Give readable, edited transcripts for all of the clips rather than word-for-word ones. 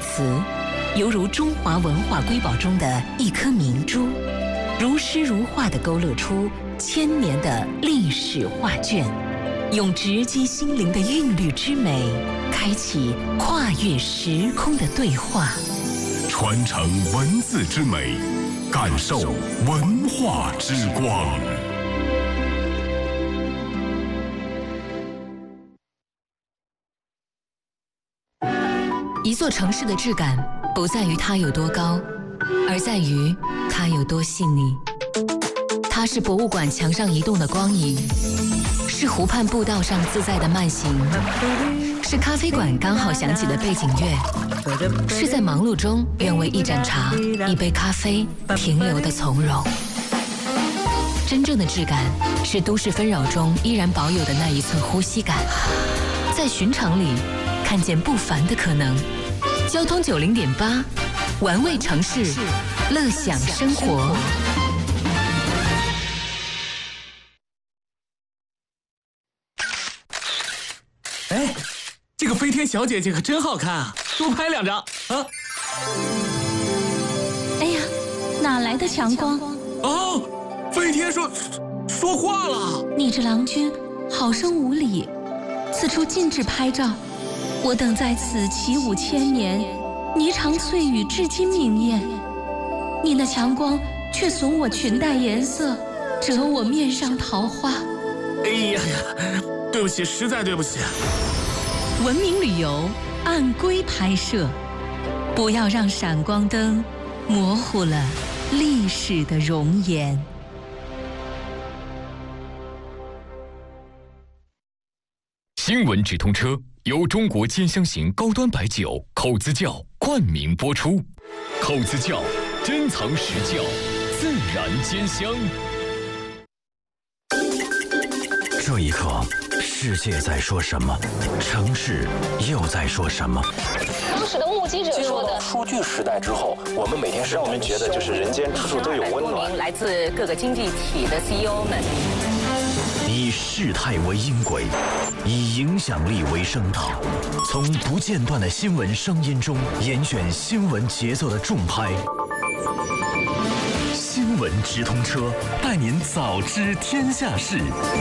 词，犹如中华文化瑰宝中的一颗明珠，如诗如画地勾勒出千年的历史画卷，用直击心灵的韵律之美，开启跨越时空的对话， 传承文字之美，感受文化之光。 一座城市的质感不在于它有多高，而在于它有多细腻。它是博物馆墙上移动的光影，是湖畔步道上自在的慢行，是咖啡馆刚好响起的背景乐，是在忙碌中愿为一盏茶、一杯咖啡停留的从容。真正的质感是都市纷扰中依然保有的那一寸呼吸感，在寻常里看见不凡的可能。交通90.8，玩味城市，乐享生活。 哎，这个飞天小姐姐可真好看啊！多拍2张啊！ 哎呀，哪来的强光？ 哦，飞天说话了！ 你这郎君好生无礼，此处禁止拍照。我等在此起舞千年，霓裳翠羽至今明艳。你那强光却损我裙带颜色，折我面上桃花。 哎呀呀，对不起，实在对不起。 文明旅游按规拍摄，不要让闪光灯模糊了历史的容颜。 新闻直通车由中国尖香型高端白酒口子窖冠名播出。口子窖珍藏实窖，自然尖香。 这一刻，世界在说什么？城市又在说什么？ 当时的目击者说的， 数据时代之后，我们每天让我们觉得就是人间处处都有温暖。 来自各个经济体的 CEO 们， 以事态为音轨，以影响力为声塔，从不间断的新闻声音中严选新闻节奏的重拍。新闻直通车，带您早知天下事。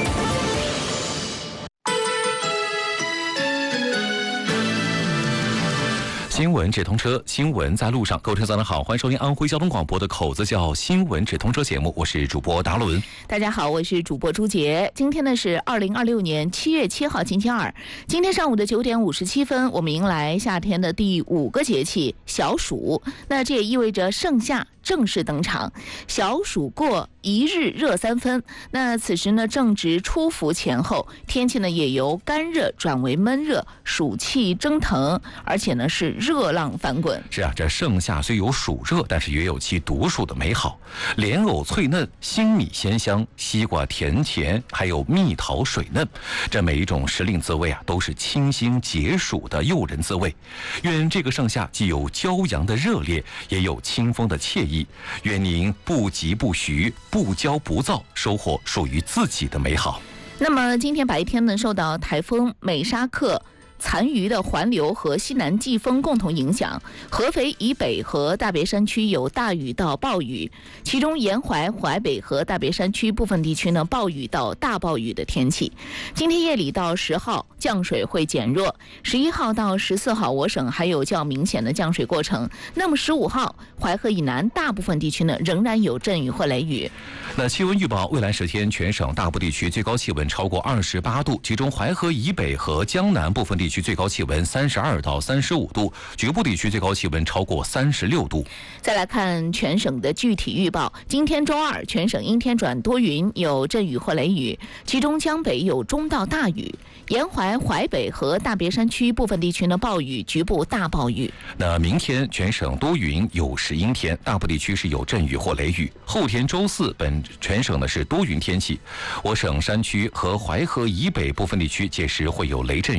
新闻直通车，新闻在路上。各位听众早上好，欢迎收听安徽交通广播的口子窖新闻直通车节目，我是主播达伦。 大家好，我是主播朱杰。今天呢是2026年7月7号星期二。今天上午的9点57分，我们迎来夏天的第5个节气小暑。那这也意味着盛夏正式登场，小暑过一日热3分。那此时呢正值初伏前后，天气呢也由干热转为闷热，暑气蒸腾，而且呢是热浪翻滚。 是啊，这盛夏虽有暑热，但是也有其独属的美好。莲藕脆嫩，新米鲜香，西瓜甜甜，还有蜜桃水嫩，这每一种时令滋味啊，都是清新解暑的诱人滋味。愿这个盛夏既有骄阳的热烈，也有清风的惬意。愿您不急不徐，不骄不躁，收获属于自己的美好。 那么今天白天呢，受到台风美沙克残余的环流和西南季风共同影响，合肥以北和大别山区有大雨到暴雨，其中沿淮、淮北和大别山区部分地区呢暴雨到大暴雨的天气。今天夜里到10号降水会减弱，11号到14号我省还有较明显的降水过程。那么15号淮河以南大部分地区呢仍然有阵雨或雷雨。 那气温预报，未来10天全省大部地区最高气温超过28度，其中淮河以北和江南部分地区最高气温32到35度，局部地区最高气温超过36度。 再来看全省的具体预报，今天周二全省阴天转多云，有阵雨或雷雨，其中江北有中到大雨，沿淮、淮北和大别山区部分地区呢暴雨，局部大暴雨。 那明天全省多云有时阴天，大部地区是有阵雨或雷雨。后天周四全省呢是多云天气，我省山区和淮河以北部分地区届时会有雷阵雨。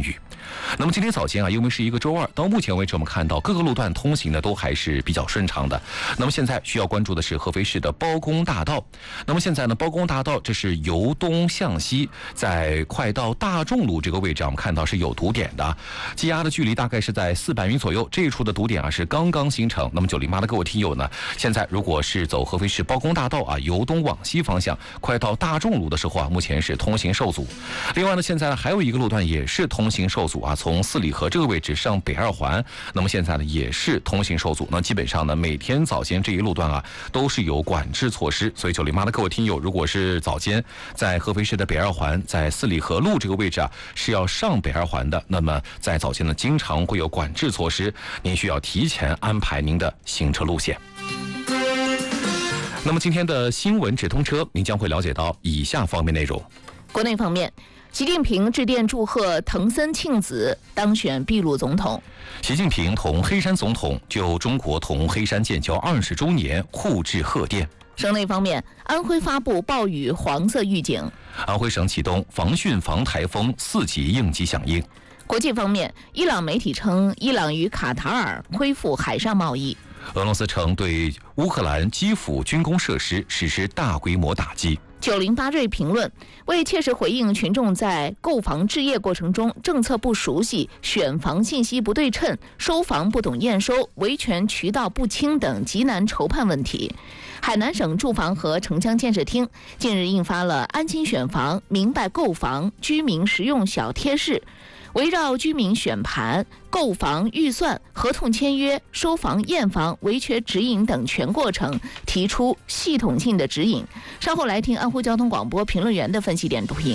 那么今天早间啊，因为是一个周二，到目前为止我们看到各个路段通行呢都还是比较顺畅的。那么现在需要关注的是合肥市的包公大道。那么现在呢，包公大道这是由东向西，在快到大众路这个位置啊，我们看到是有堵点的，积压的距离大概是在400米左右。这一处的堵点啊是刚刚形成。那么908的各位听友呢，现在如果是走合肥市包公大道啊，由东往西方向，快到大众路的时候啊，目前是通行受阻。另外呢，现在还有一个路段也是通行受阻啊，从四里河这个位置上北二环，那么现在呢也是通行受阻。那基本上呢，每天早间这一路段啊都是有管制措施，所以908的各位听友，如果是早间在合肥市的北二环，在四里河路这个位置啊是要上北二环的，那么在早间呢经常会有管制措施，您需要提前安排您的行车路线。那么今天的新闻直通车，您将会了解到以下方面内容。 国内方面，习近平致电祝贺藤森庆子当选秘鲁总统。 习近平同黑山总统就中国同黑山建交20周年互致贺电。 省内方面，安徽发布暴雨黄色预警。 安徽省启动防汛防台风4级应急响应。 国际方面，伊朗媒体称，伊朗与卡塔尔恢复海上贸易。 俄罗斯称对乌克兰基辅军工设施实施大规模打击。 908瑞评论，为切实回应群众在购房置业过程中政策不熟悉、选房信息不对称、收房不懂验收、维权渠道不清等极难筹判问题，海南省住房和城乡建设厅近日印发了安心选房、明白购房居民实用小贴士，围绕居民选盘、购房预算、合同签约、收房验房、维权指引等全过程提出系统性的指引。稍后来听安徽交通广播评论员的分析点读评。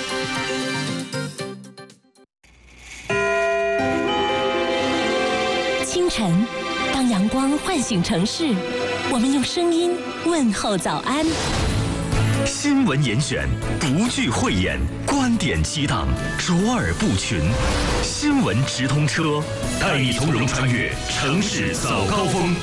清晨，当阳光唤醒城市，我们用声音问候早安。 新闻严选，不惧讳言，观点激荡，卓尔不群。新闻直通车，带你从容穿越城市早高峰。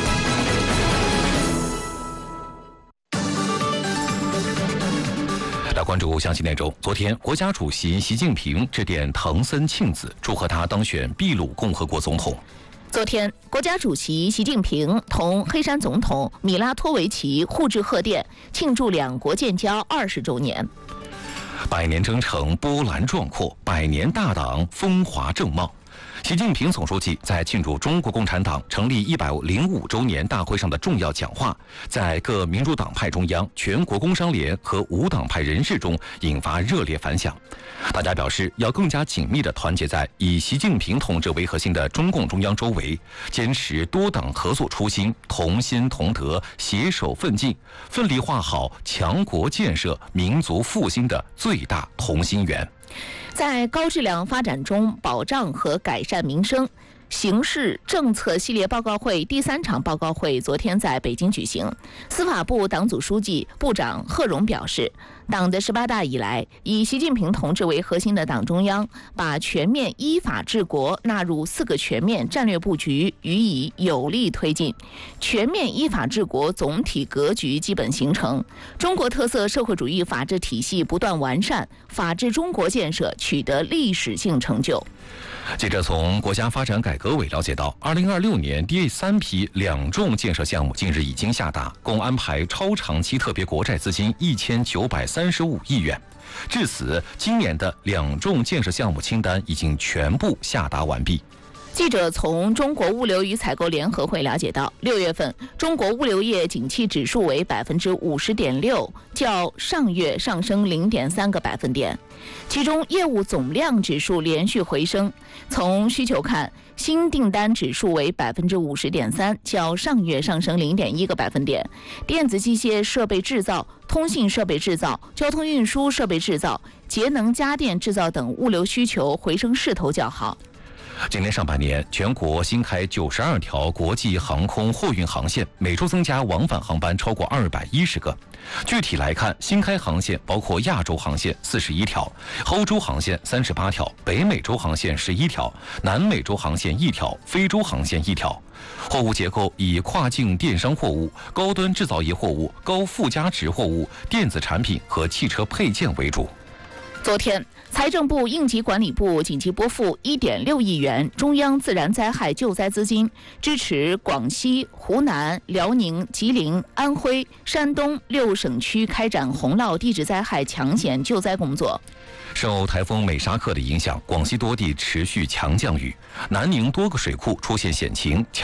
来关注详细内容。昨天，国家主席习近平致电藤森庆子，祝贺他当选秘鲁共和国总统。 昨天，国家主席习近平同黑山总统米拉托维奇互致贺电，庆祝两国建交20周年。 百年征程波澜壮阔，百年大党风华正茂。习近平总书记在庆祝中国共产党成立105周年大会上的重要讲话，在各民主党派中央、全国工商联和无党派人士中引发热烈反响。大家表示要更加紧密地团结在以习近平同志为核心的中共中央周围，坚持多党合作初心，同心同德，携手奋进，奋力画好强国建设、民族复兴的最大同心圆。 在高质量发展中保障和改善民生形势政策系列报告会第3场报告会昨天在北京举行。司法部党组书记、部长贺荣表示，党的18大以来，以习近平同志为核心的党中央把全面依法治国纳入4个全面战略布局，予以有力推进，全面依法治国总体格局基本形成，中国特色社会主义法治体系不断完善，法治中国建设取得历史性成就。 记者从国家发展改革委了解到，2026年第3批2重建设项目近日已经下达，共安排超长期特别国债资金1935亿元。至此，今年的2重建设项目清单已经全部下达完毕。 记者从中国物流与采购联合会了解到，6月份中国物流业景气指数为50.6%，较上月上升0.3个百分点。其中业务总量指数连续回升。从需求看，新订单指数为50.3%，较上月上升0.1个百分点。电子机械设备制造、通信设备制造、交通运输设备制造、节能家电制造等物流需求回升势头较好。 今年上半年，全国新开92条国际航空货运航线，每周增加往返航班超过210个。具体来看，新开航线包括亚洲航线41条、欧洲航线38条、北美洲航线11条、南美洲航线1条、非洲航线1条。货物结构以跨境电商货物、高端制造业货物、高附加值货物、电子产品和汽车配件为主。 昨天，财政部、应急管理部紧急拨付1.6亿元中央自然灾害救灾资金，支持广西、湖南、辽宁、吉林、安徽、山东6省区开展洪涝地质灾害抢险救灾工作。 受台风美沙克的影响，广西多地持续强降雨，南宁多个水库出现险情。